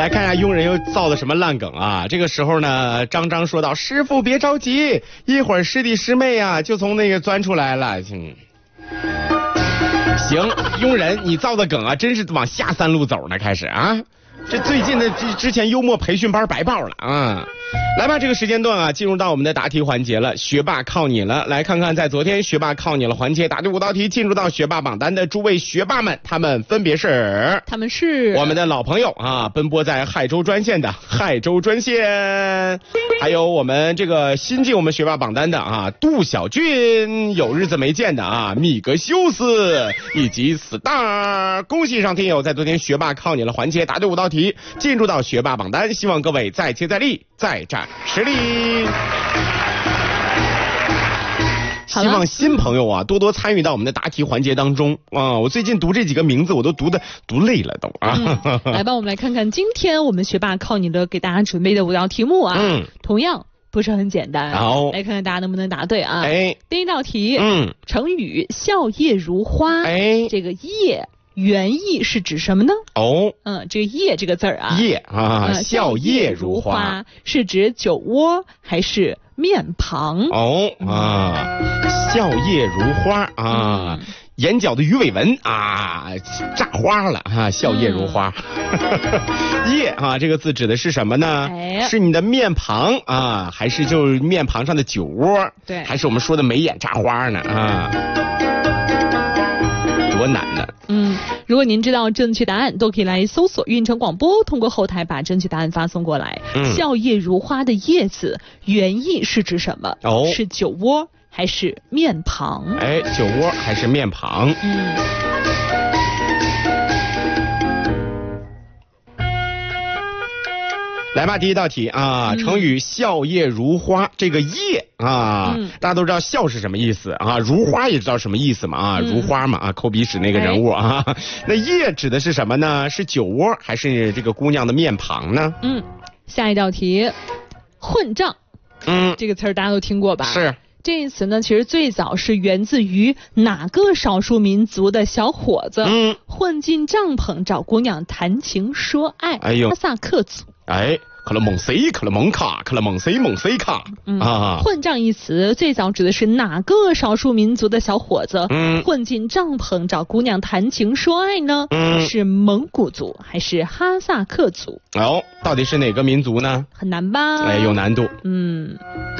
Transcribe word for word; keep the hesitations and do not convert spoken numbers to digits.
来看一下佣人又造的什么烂梗啊！这个时候呢，张张说道：“师傅别着急，一会儿师弟师妹啊就从那个钻出来了。”嗯，行，佣人你造的梗啊，真是往下三路走呢，开始啊！这最近的之之前幽默培训班白报了啊！来吧，这个时间段啊，进入到我们的答题环节了，学霸靠你了。来看看在昨天学霸靠你了环节答对五道题，进入到学霸榜单的诸位学霸们，他们分别是， 他们是我们的老朋友啊，奔波在海州专线的海州专线，还有我们这个新进我们学霸榜单的啊，杜小俊，有日子没见的啊，米格修斯以及 Star， 恭喜上听友在昨天学霸靠你了环节答对五道题，进入到学霸榜单，希望各位再接再厉，再展实力。希望新朋友啊多多参与到我们的答题环节当中啊！我最近读这几个名字我都读的读累了都啊、 嗯！来吧，我们来看看今天我们学霸靠你了给大家准备的五道题目啊，嗯，同样不是很简单， 好， 来看看大家能不能答对啊！ 哎， 第一道题， 嗯， 成语笑靥如花， 哎， 这个靥原意是指什么呢？ 哦， 嗯，这个靥这个字儿啊， 靥啊，笑靥如花， 是指酒窝还是面庞？ 哦啊，笑靥如花啊，嗯、眼角的鱼尾纹啊，炸花了啊，笑靥如花。靥、嗯、啊，这个字指的是什么呢？ 哎、 是你的面庞啊，还是就是面庞上的酒窝？ 对， 还是我们说的眉眼炸花呢？啊。多难呢！ 嗯，如果您知道正确答案，都可以来搜索运城广播，通过后台把正确答案发送过来。嗯、笑靥如花的靥字原意是指什么？ 哦， 是酒窝还是面庞？ 哎，酒窝还是面庞？ 嗯。 来吧，第一道题啊，成语笑靥如花，这个靥啊、嗯，大家都知道笑是什么意思啊，如花也知道什么意思嘛啊，嗯、如花嘛啊，抠鼻屎那个人物啊，哎、那靥指的是什么呢？是酒窝还是这个姑娘的面庞呢？ 嗯，下一道题，混账， 嗯， 这个词儿大家都听过吧？ 是。 这一词呢，其实最早是源自于哪个少数民族的小伙子， 嗯， 混进帐篷找姑娘谈情说爱。 哎呦， 哈萨克族。 哎，克勒蒙塞，克勒蒙卡，克勒蒙塞蒙塞卡。 嗯啊， 混账一词最早指的是哪个少数民族的小伙子， 嗯， 混进帐篷找姑娘谈情说爱呢？ 嗯， 是蒙古族还是哈萨克族？ 哦，到底是哪个民族呢？ 很难吧？ 哎，有难度。 嗯。